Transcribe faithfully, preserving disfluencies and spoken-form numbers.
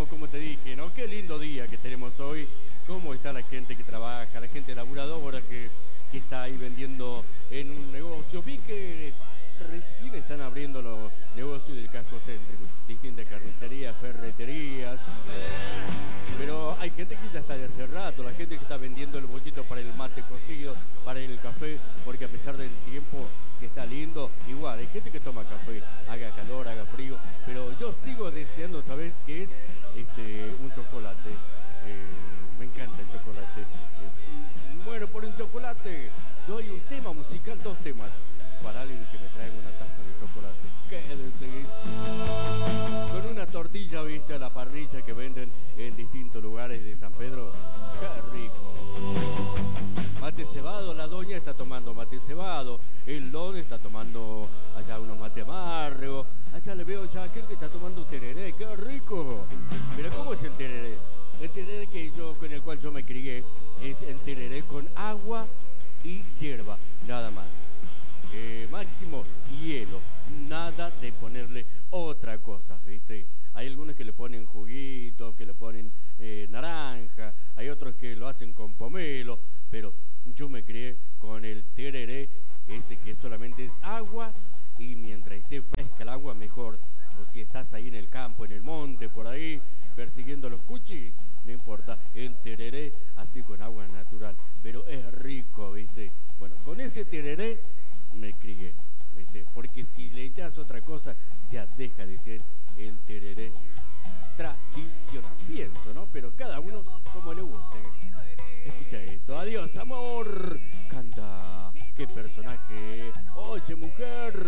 estamos, como te dije, ¿no? Qué lindo día que tenemos hoy. Cómo está la gente que trabaja, la gente laburadora que, que está ahí vendiendo en un negocio. Vi que recién están abriendo los negocios del casco céntrico. Distintas carnicerías, ferreterías. Pero hay gente que ya está de hace rato. La gente que está vendiendo el bollito para el mate cocido, para el café. Porque a pesar del tiempo que está lindo, igual hay gente que toma café, haga calor, haga frío, pero yo sigo deseando, ¿sabes qué es? Este, un chocolate. Eh, me encanta el chocolate. Eh, muero por un chocolate. Doy un tema musical, dos temas, para alguien que me traiga una taza de chocolate. ¿Qué decís? Con una tortilla, viste, a la parrilla que venden en distintos lugares de San Pedro. ¡Qué rico! Mate cebado, la doña está tomando mate cebado, el don está tomando allá unos mate amargo, allá le veo ya aquel que está tomando tereré, ¡qué rico! Mira, ¿cómo es el tereré? El tereré que yo, con el cual yo me crié, es el tereré con agua y hierba, nada más. Eh, máximo hielo, nada de ponerle otra cosa, ¿viste? Hay algunos que le ponen juguito, que le ponen eh, naranja, hay otros que lo hacen con pomelo, pero yo me crié con el tereré, ese que solamente es agua y mientras esté fresca el agua mejor. O si estás ahí en el campo, en el monte, por ahí, persiguiendo los cuchis, no importa, el tereré así con agua natural, pero es rico, ¿viste? Bueno, con ese tereré me crié, ¿viste? Porque si le echas otra cosa, ya deja de ser el tereré tradicional. Pienso, ¿no? Pero cada uno como le guste. Escucha esto. Adiós, amor. Canta. Qué personaje. Oye, mujer.